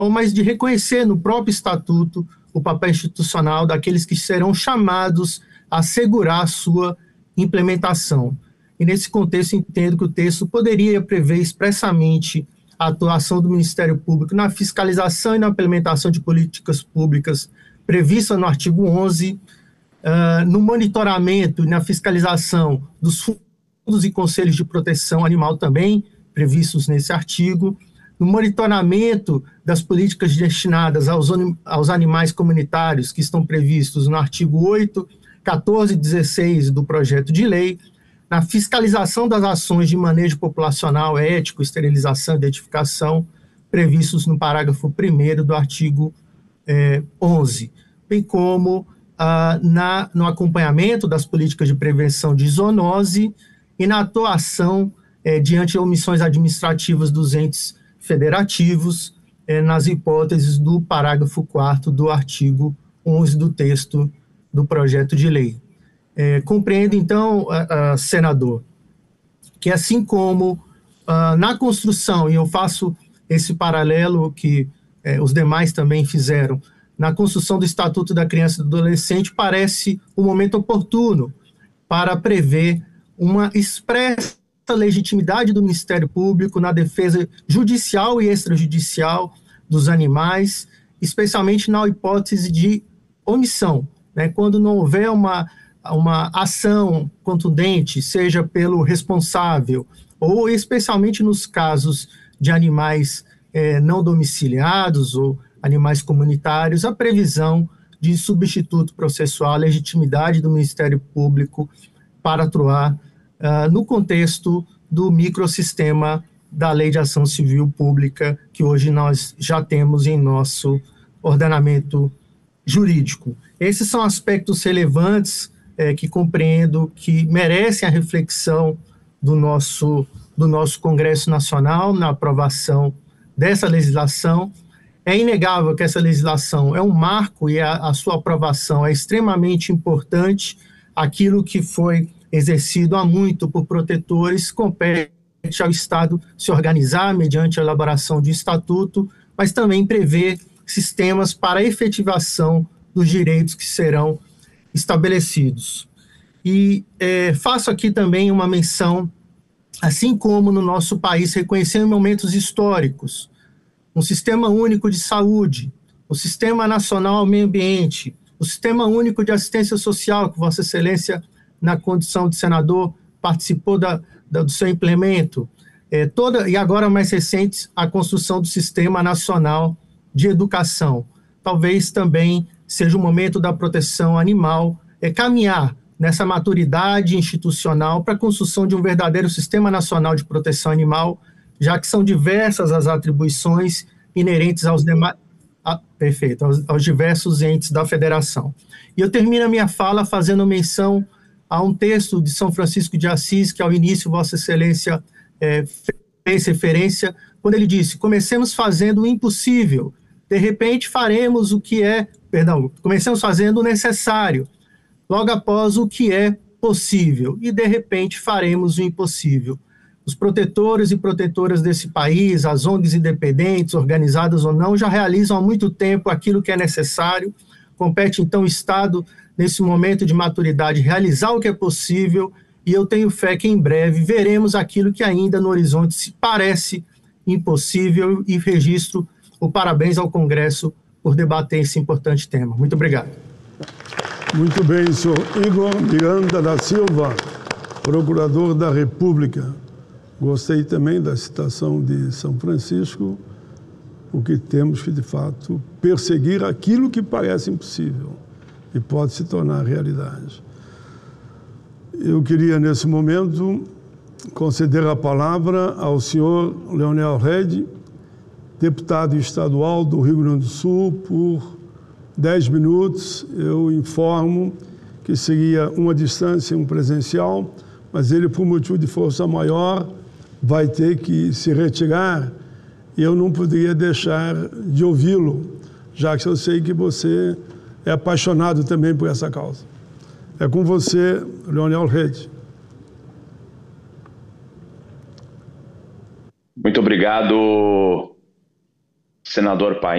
mas de reconhecer no próprio estatuto o papel institucional daqueles que serão chamados a assegurar a sua implementação. E nesse contexto entendo que o texto poderia prever expressamente a atuação do Ministério Público na fiscalização e na implementação de políticas públicas prevista no artigo 11, no monitoramento e na fiscalização dos fundos e conselhos de proteção animal também previstos nesse artigo, no monitoramento das políticas destinadas aos animais comunitários que estão previstos no artigo 8, 14 e 16 do projeto de lei, na fiscalização das ações de manejo populacional, ético, esterilização e identificação previstos no parágrafo 1º do artigo 11, bem como no acompanhamento das políticas de prevenção de zoonose e na atuação diante de omissões administrativas dos entes federativos, nas hipóteses do parágrafo 4º do artigo 11 do texto do projeto de lei. Compreendo, então, senador, que assim como na construção, e eu faço esse paralelo que os demais também fizeram, na construção do Estatuto da Criança e do Adolescente, parece um momento oportuno para prever uma expressa legitimidade do Ministério Público na defesa judicial e extrajudicial dos animais, especialmente na hipótese de omissão, né? Quando não houver uma ação contundente, seja pelo responsável, ou especialmente nos casos de animais não domiciliados ou animais comunitários, a previsão de substituto processual, a legitimidade do Ministério Público para atuar no contexto do microsistema da Lei de Ação Civil Pública, que hoje nós já temos em nosso ordenamento jurídico. Esses são aspectos relevantes que compreendo que merecem a reflexão do nosso Congresso Nacional na aprovação dessa legislação. É inegável que essa legislação é um marco e a sua aprovação é extremamente importante. Aquilo que foi exercido há muito por protetores compete ao Estado se organizar mediante a elaboração de estatuto, mas também prever sistemas para a efetivação dos direitos que serão estabelecidos. E faço aqui também uma menção, assim como no nosso país reconhecendo momentos históricos, um sistema único de saúde, o Sistema Nacional ao Meio Ambiente, o Sistema Único de Assistência Social, que Vossa Excelência, na condição de senador, participou do seu implemento, e agora mais recente, a construção do Sistema Nacional de Educação. Talvez também seja o momento da proteção animal, caminhar nessa maturidade institucional para a construção de um verdadeiro Sistema Nacional de Proteção Animal, já que são diversas as atribuições inerentes aos demais, aos diversos entes da federação. E eu termino a minha fala fazendo menção a um texto de São Francisco de Assis, que ao início Vossa Excelência fez referência, quando ele disse: comecemos fazendo o impossível, de repente faremos comecemos fazendo o necessário, logo após o que é possível, e de repente faremos o impossível. Os protetores e protetoras desse país, as ONGs independentes, organizadas ou não, já realizam há muito tempo aquilo que é necessário. Compete, então, o Estado, nesse momento de maturidade, realizar o que é possível, e eu tenho fé que em breve veremos aquilo que ainda no horizonte se parece impossível, e registro o parabéns ao Congresso por debater esse importante tema. Muito obrigado. Muito bem, senhor Igor Miranda da Silva, Procurador da República. Gostei também da citação de São Francisco, porque temos que, de fato, perseguir aquilo que parece impossível e pode se tornar realidade. Eu queria, nesse momento, conceder a palavra ao senhor Leonel Rede, deputado estadual do Rio Grande do Sul, por 10 minutos. Eu informo que seria uma distância, um presencial, mas ele, por motivo de força maior, vai ter que se retirar, e eu não poderia deixar de ouvi-lo, já que eu sei que você é apaixonado também por essa causa. É com você, Leonel Rede. Muito obrigado, senador Paim.